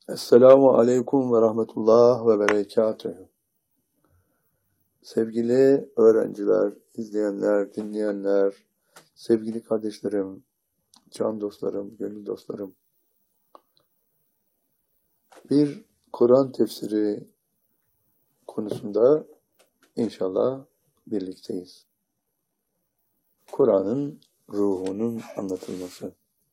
Esselamu Aleyküm ve Rahmetullah ve Berekatühü. Sevgili öğrenciler, izleyenler, dinleyenler, sevgili kardeşlerim, can dostlarım, gönül dostlarım. Bir Kur'an tefsiri konusunda inşallah birlikteyiz. Kur'an'ın ruhunun anlatılması.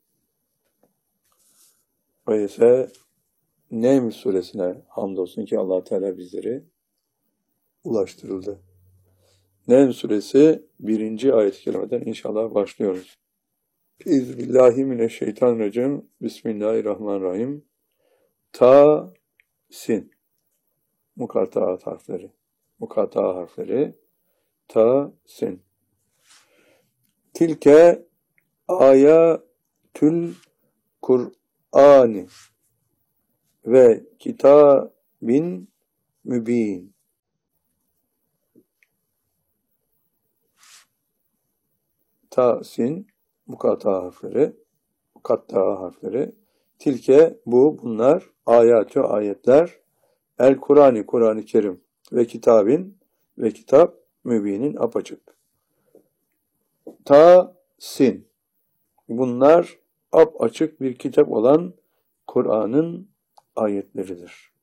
Öyleyse Neml suresine hamdolsun ki Allah Teala bizleri ulaştırıldı. Neml suresi 1. ayet-i kerimeden inşallah başlıyoruz. Bismillahirrahmanirrahim. Bismillahirrahmanirrahim. Ta, sin. Mukattaat harfleri. Mukattaat harfleri. Ta, sin. Tilke ayatül Kur'ani ve kitabin mübin. Ta, sin, mukatta harfleri. Tilke, bunlar, ayetler, el Kur'ani, Kur'an-ı Kerim ve kitap mübinin apaçık. Ta, sin, bunlar apaçık bir kitap olan Kur'an'ın ayetleridir.